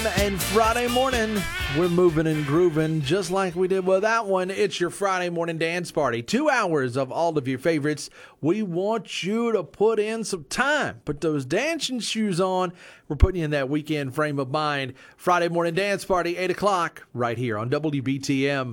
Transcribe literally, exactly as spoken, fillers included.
and Friday morning, we're moving and grooving just like we did with that one. It's your Friday morning dance party. Two hours of all of your favorites. We want you to put in some time. Put those dancing shoes on. We're putting you in that weekend frame of mind. Friday morning dance party, eight o'clock, right here on W B T M.